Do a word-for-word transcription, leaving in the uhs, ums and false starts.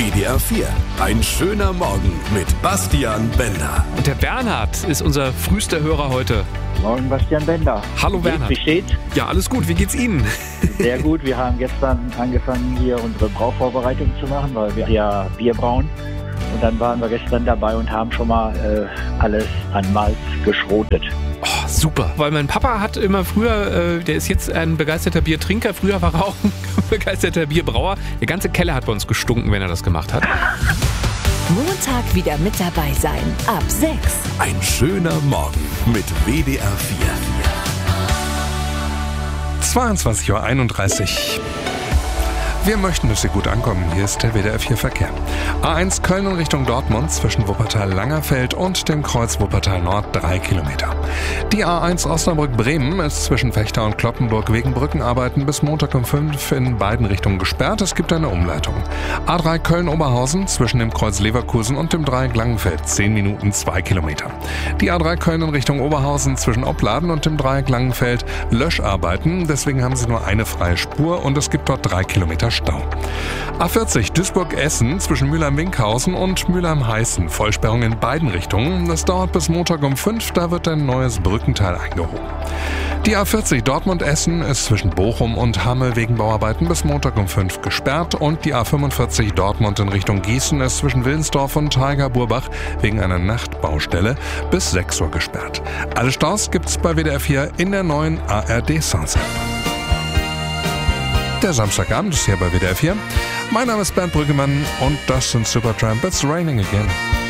W D R vier. Ein schöner Morgen mit Bastian Bender. Und der Bernhard ist unser frühester Hörer heute. Morgen, Bastian Bender. Hallo Bernhard. Wie steht's? Ja, alles gut. Wie geht's Ihnen? Sehr gut. Wir haben gestern angefangen, hier unsere Brauvorbereitung zu machen, weil wir ja Bier brauen. Und dann waren wir gestern dabei und haben schon mal äh, alles an Malz geschrotet. Oh, super. Weil mein Papa hat immer früher, äh, der ist jetzt ein begeisterter Biertrinker, früher war er auch ein begeisterter Bierbrauer. Der ganze Keller hat bei uns gestunken, wenn er das gemacht hat. Montag wieder mit dabei sein. Ab sechs. Ein schöner Morgen mit W D R vier. zweiundzwanzig Uhr einunddreißig. Wir möchten, dass Sie gut ankommen. Hier ist der W D R vier Verkehr. A eins Köln in Richtung Dortmund zwischen Wuppertal-Langerfeld und dem Kreuz Wuppertal-Nord drei Kilometer. Die A eins Osnabrück-Bremen ist zwischen Vechta und Cloppenburg wegen Brückenarbeiten bis Montag um fünf in beiden Richtungen gesperrt. Es gibt eine Umleitung. A drei Köln-Oberhausen zwischen dem Kreuz Leverkusen und dem Dreieck Langenfeld zehn Minuten zwei Kilometer. Die A drei Köln in Richtung Oberhausen zwischen Opladen und dem Dreieck Langenfeld Löscharbeiten. Deswegen haben sie nur eine freie Spur und es gibt dort drei Kilometer Stau. A vierzig Duisburg-Essen zwischen Mülheim-Winkhausen und Mülheim-Heißen. Vollsperrung in beiden Richtungen. Das dauert bis Montag um fünf, da wird ein neues Brückenteil eingehoben. Die A vierzig Dortmund-Essen ist zwischen Bochum und Hamme wegen Bauarbeiten bis Montag um fünf gesperrt und die A fünfundvierzig Dortmund in Richtung Gießen ist zwischen Wilnsdorf und Taiger-Burbach wegen einer Nachtbaustelle bis sechs Uhr gesperrt. Alle Staus gibt's bei W D R vier in der neuen A R D Sounds App. Der Samstagabend ist hier bei W D R vier. Mein Name ist Bernd Brüggemann und das sind Supertramp, It's Raining Again.